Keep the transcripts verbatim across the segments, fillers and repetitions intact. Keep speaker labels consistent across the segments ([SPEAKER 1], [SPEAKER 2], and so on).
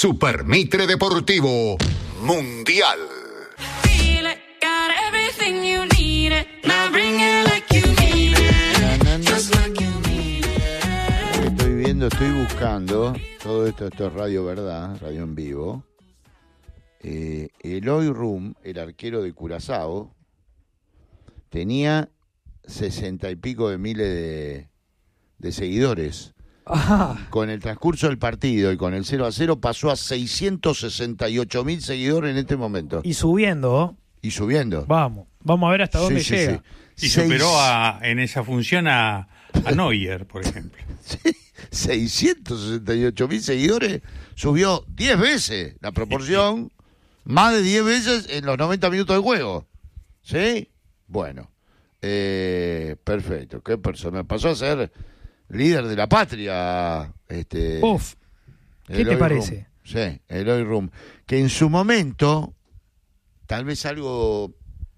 [SPEAKER 1] Super Mitre Deportivo Mundial.
[SPEAKER 2] Estoy viendo, estoy buscando, todo esto, esto es Radio Verdad, radio en vivo. Eh, Eloy Rum, el arquero de Curazao, tenía sesenta y pico de miles de, de seguidores.
[SPEAKER 3] Ajá.
[SPEAKER 2] Con el transcurso del partido y con el cero a cero pasó a seiscientos sesenta y ocho mil seguidores en este momento.
[SPEAKER 3] Y subiendo.
[SPEAKER 2] Y subiendo.
[SPEAKER 3] Vamos, vamos a ver hasta dónde
[SPEAKER 2] Sí, sí,
[SPEAKER 3] llega.
[SPEAKER 2] sí.
[SPEAKER 4] Y
[SPEAKER 2] Seis-
[SPEAKER 4] superó a, en esa función a, a Neuer, por ejemplo.
[SPEAKER 2] Sí, seiscientos sesenta y ocho mil seguidores, subió diez veces la proporción, más de diez veces en los noventa minutos de juego. ¿Sí? Bueno, eh, perfecto. ¿Qué persona? Pasó a ser líder de la patria. Este,
[SPEAKER 3] Uf, ¿qué
[SPEAKER 2] Eloy
[SPEAKER 3] te parece?
[SPEAKER 2] Rum. Sí, Eloy Rum. Que en su momento, tal vez algo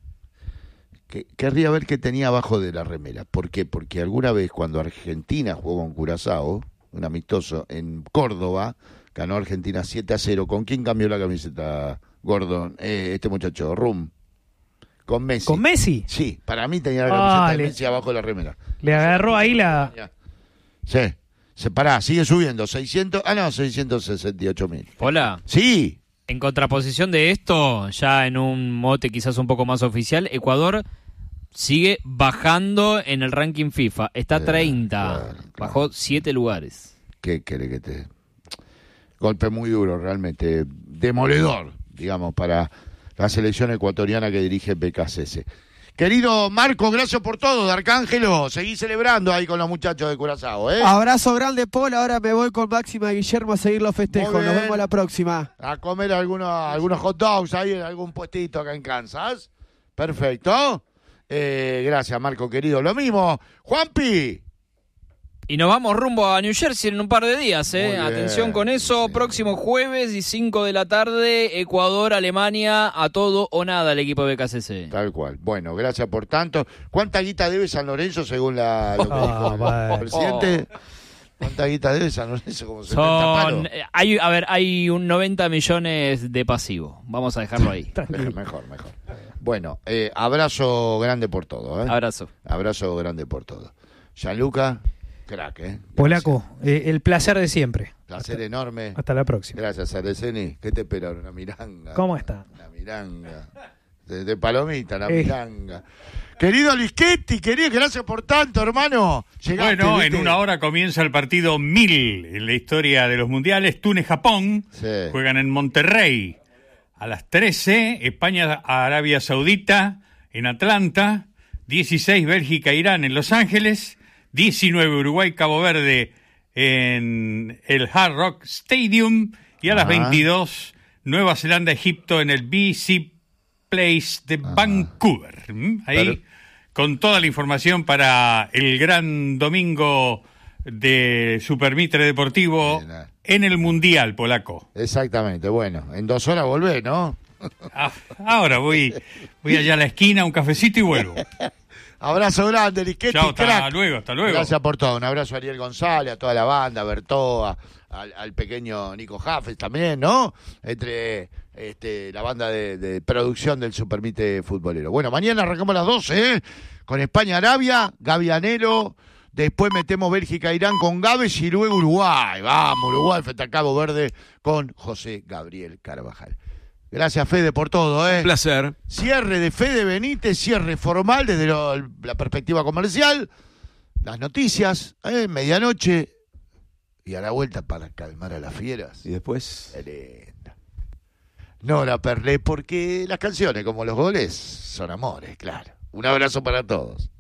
[SPEAKER 2] que querría ver qué tenía abajo de la remera. ¿Por qué? Porque alguna vez cuando Argentina jugó con Curazao, un amistoso en Córdoba, ganó Argentina siete a cero. ¿Con quién cambió la camiseta, Gordon? Eh, este muchacho, Rum. Con Messi.
[SPEAKER 3] ¿Con Messi?
[SPEAKER 2] Sí, para mí tenía la camiseta
[SPEAKER 3] Ah,
[SPEAKER 2] de
[SPEAKER 3] le-
[SPEAKER 2] Messi abajo de la remera.
[SPEAKER 3] Le agarró ahí la...
[SPEAKER 2] Sí, se pará, sigue subiendo. seiscientos, ah no, seiscientos sesenta y ocho mil.
[SPEAKER 5] Hola.
[SPEAKER 2] Sí.
[SPEAKER 5] En contraposición de esto, ya en un mote quizás un poco más oficial, Ecuador sigue bajando en el ranking FIFA. Está
[SPEAKER 2] Claro,
[SPEAKER 5] treinta.
[SPEAKER 2] claro, claro.
[SPEAKER 5] Bajó siete lugares.
[SPEAKER 2] ¿Qué quiere que te...? Golpe muy duro, realmente. Demoledor, digamos, para la selección ecuatoriana que dirige B K C S. Querido Marco, gracias por todo, de Arcángelo. Seguí celebrando ahí con los muchachos de Curazao, ¿eh?
[SPEAKER 6] Abrazo grande, Paul. Ahora me voy con Máxima y Guillermo a seguir los festejos.
[SPEAKER 2] Muy
[SPEAKER 6] Nos
[SPEAKER 2] bien.
[SPEAKER 6] vemos la próxima.
[SPEAKER 2] A comer algunos, algunos hot dogs ahí en algún puestito acá en Kansas. Perfecto. Eh, gracias, Marco, querido. Lo mismo, Juanpi.
[SPEAKER 5] Y nos vamos rumbo a New Jersey en un par de días,
[SPEAKER 2] Muy
[SPEAKER 5] ¿eh?
[SPEAKER 2] bien,
[SPEAKER 5] Atención con eso.
[SPEAKER 2] sí.
[SPEAKER 5] Próximo jueves y cinco de la tarde, Ecuador, Alemania, a todo o nada el equipo de B K C C.
[SPEAKER 2] Tal cual. Bueno, gracias por tanto. ¿Cuánta guita debe San Lorenzo según la, lo que
[SPEAKER 3] Ah,
[SPEAKER 2] dijo el
[SPEAKER 3] bueno.
[SPEAKER 2] presidente? ¿Cuánta guita debe San Lorenzo? Como setenta
[SPEAKER 5] Son,
[SPEAKER 2] palos.
[SPEAKER 5] eh, hay, a ver, hay un noventa millones de pasivo. Vamos a dejarlo ahí.
[SPEAKER 3] Tranquilo.
[SPEAKER 2] Mejor, mejor. Bueno, eh, abrazo grande por todo. ¿eh?
[SPEAKER 5] Abrazo.
[SPEAKER 2] Abrazo grande por todo. Gianluca, crack, ¿eh?
[SPEAKER 3] Polaco, eh, el placer de siempre.
[SPEAKER 2] Placer enorme.
[SPEAKER 3] Hasta la próxima.
[SPEAKER 2] Gracias, Areceni. ¿Qué te espera? Una miranga.
[SPEAKER 3] ¿Cómo está?
[SPEAKER 2] Una miranga. De, de palomita, una
[SPEAKER 3] Eh.
[SPEAKER 2] miranga. Querido Lischetti, querido, gracias por tanto, hermano. Llegaste,
[SPEAKER 4] Bueno,
[SPEAKER 2] ¿viste?
[SPEAKER 4] en una hora comienza el partido mil en la historia de los mundiales. Túnez-Japón
[SPEAKER 2] Sí.
[SPEAKER 4] juegan en Monterrey. A las trece, España-Arabia Saudita en Atlanta. dieciséis, Bélgica-Irán en Los Ángeles. diecinueve, Uruguay-Cabo Verde en el Hard Rock Stadium. Y a las
[SPEAKER 2] Ajá.
[SPEAKER 4] veintidós, Nueva Zelanda-Egipto en el B C Place de Vancouver. ¿Mm? Ahí,
[SPEAKER 2] Pero-
[SPEAKER 4] con toda la información para el gran domingo de Super Mitre Deportivo
[SPEAKER 2] Bien, eh.
[SPEAKER 4] en el Mundial polaco.
[SPEAKER 2] Exactamente, bueno, en dos horas volvés, ¿no?
[SPEAKER 4] Ah, ahora voy, voy allá a la esquina, un cafecito y vuelvo.
[SPEAKER 2] Abrazo grande, Lischetti,
[SPEAKER 4] Chao, hasta
[SPEAKER 2] crack.
[SPEAKER 4] luego, hasta luego.
[SPEAKER 2] Gracias por todo. Un abrazo a Ariel González, a toda la banda, a Bertoa, al, al pequeño Nico Jafes también, ¿no? Entre este, la banda de, de producción del Supermite futbolero. Bueno, mañana arrancamos a las doce, ¿eh? Con España-Arabia, Gavianelo. Después metemos Bélgica-Irán con Gávez y luego Uruguay. Vamos, Uruguay frente a Cabo Verde con José Gabriel Carvajal. Gracias, Fede, por todo, ¿eh?
[SPEAKER 7] Un placer.
[SPEAKER 2] Cierre de Fede Benítez, cierre formal desde lo- la perspectiva comercial. Las noticias, ¿eh? Medianoche. Y a la vuelta para calmar a las fieras.
[SPEAKER 7] Y después...
[SPEAKER 2] Qué linda. No la perlé porque las canciones, como los goles, son amores, claro. Un abrazo para todos.